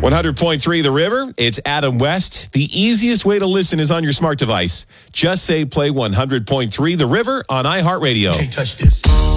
100.3 The River. It's Adam West. The easiest way to listen is on your smart device. Just say play 100.3 The River on iHeartRadio. Can't touch this.